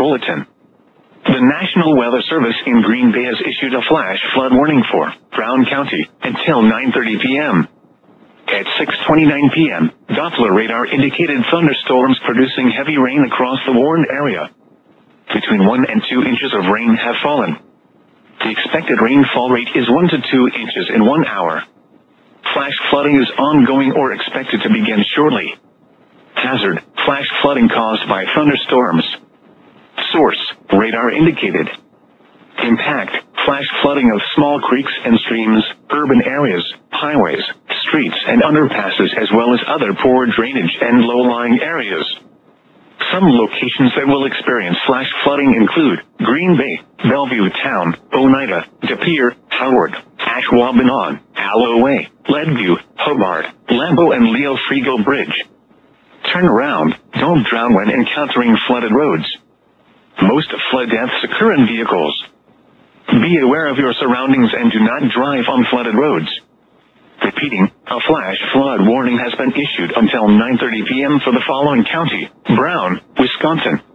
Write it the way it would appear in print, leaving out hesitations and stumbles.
bulletin. The National Weather Service in Green Bay has issued a flash flood warning for Brown County until 9:30 p.m. At 6:29 p.m., Doppler radar indicated thunderstorms producing heavy rain across the warned area. Between 1 and 2 inches of rain have fallen. The expected rainfall rate is 1 to 2 inches in 1 hour. Flash flooding is ongoing or expected to begin shortly. Hazard: flash flooding caused by thunderstorms. Source: radar indicated. Impact: flash flooding of small creeks and streams, urban areas, highways, streets and underpasses, as well as other poor drainage and low-lying areas. Some locations that will experience flash flooding include Green Bay, Bellevue Town, Oneida, De Pere, Howard, Ashwaubenon, Alloway, Leadview, Hobart, Lambeau and Leo Frigo Bridge. Turn around, don't drown when encountering flooded roads. Most flood deaths occur in vehicles. Be aware of your surroundings and do not drive on flooded roads. Repeating, a flash flood warning has been issued until 9:30 p.m. for the following county: Brown, Wisconsin,